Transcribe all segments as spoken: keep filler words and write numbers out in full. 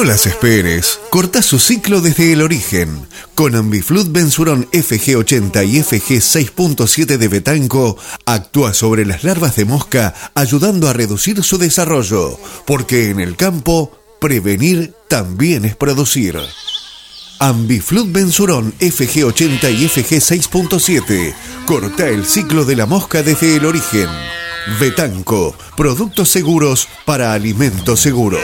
No las esperes. Cortá su ciclo desde el origen. Con Ambiflut Bensurón F G ochenta y F G seis punto siete de Betanco, actúa sobre las larvas de mosca, ayudando a reducir su desarrollo. Porque en el campo, prevenir también es producir. Ambiflut Bensurón F G ochenta y F G seis punto siete. Corta el ciclo de la mosca desde el origen. Betanco, productos seguros para alimentos seguros.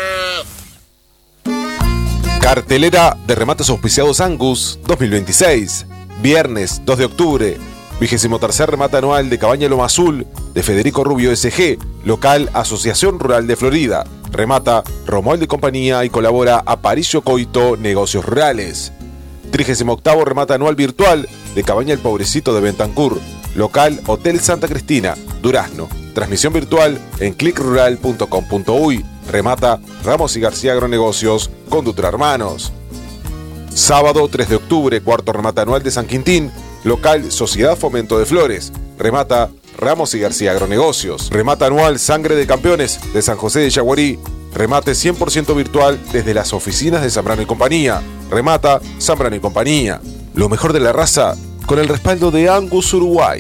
Cartelera de remates auspiciados Angus dos mil veintiséis. Viernes dos de octubre. vigésimo tercer remate anual de Cabaña Loma Azul de Federico Rubio S G. Local Asociación Rural de Florida. Remata Romualdo y compañía y colabora Aparicio Coito Negocios Rurales. trigésimo octavo remate anual virtual de Cabaña El Pobrecito de Bentancur. Local Hotel Santa Cristina, Durazno. Transmisión virtual en clic rural punto com punto uy. Remata Ramos y García Agronegocios con Dutra Hermanos. Sábado tres de octubre, cuarto remate anual de San Quintín. Local Sociedad Fomento de Flores. Remata Ramos y García Agronegocios. Remata anual Sangre de Campeones de San José de Yaguarí. Remate cien por ciento virtual desde las oficinas de Zambrano y Compañía. Remata Zambrano y Compañía. Lo mejor de la raza con el respaldo de Angus Uruguay.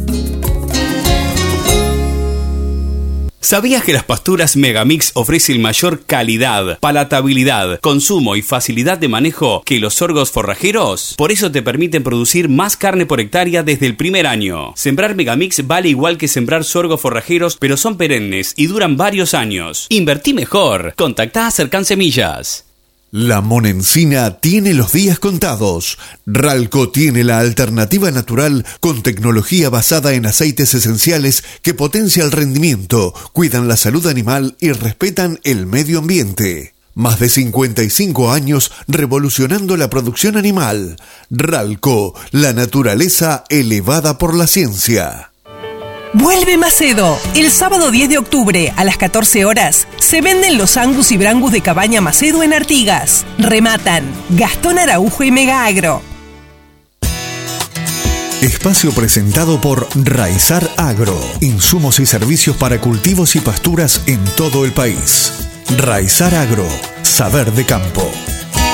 ¿Sabías que las pasturas Megamix ofrecen mayor calidad, palatabilidad, consumo y facilidad de manejo que los sorgos forrajeros? Por eso te permiten producir más carne por hectárea desde el primer año. Sembrar Megamix vale igual que sembrar sorgos forrajeros, pero son perennes y duran varios años. Invertí mejor. Contactá a Cercan Semillas. La Monencina tiene los días contados. Ralco tiene la alternativa natural con tecnología basada en aceites esenciales que potencia el rendimiento, cuidan la salud animal y respetan el medio ambiente. Más de cincuenta y cinco años revolucionando la producción animal. Ralco, la naturaleza elevada por la ciencia. Vuelve Macedo. El sábado diez de octubre a las catorce horas se venden los Angus y Brangus de Cabaña Macedo en Artigas. Rematan Gastón Araujo y Mega Agro. Espacio presentado por Raizar Agro. Insumos y servicios para cultivos y pasturas en todo el país. Raizar Agro. Saber de campo.